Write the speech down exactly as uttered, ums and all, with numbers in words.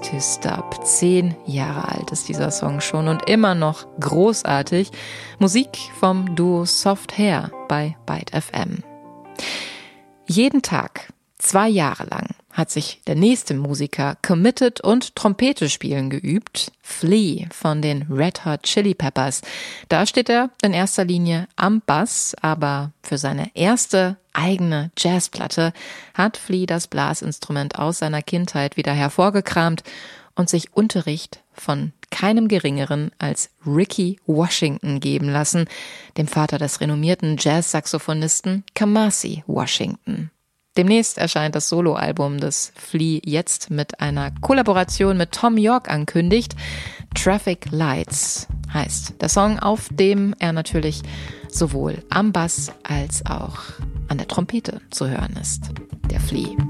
to Stop. Zehn Jahre alt ist dieser Song schon und immer noch großartig. Musik vom Duo Soft Hair bei Byte F M. Jeden Tag, zwei Jahre lang, hat sich der nächste Musiker committed und Trompete spielen geübt. Flea von den Red Hot Chili Peppers. Da steht er in erster Linie am Bass, aber für seine erste eigene Jazzplatte hat Flea das Blasinstrument aus seiner Kindheit wieder hervorgekramt und sich Unterricht von keinem Geringeren als Ricky Washington geben lassen, dem Vater des renommierten Jazz-Saxophonisten Kamasi Washington. Demnächst erscheint das Soloalbum, das Flea jetzt mit einer Kollaboration mit Thom Yorke ankündigt. Traffic Lights heißt der Song, auf dem er natürlich sowohl am Bass als auch an der Trompete zu hören ist. Der Flea.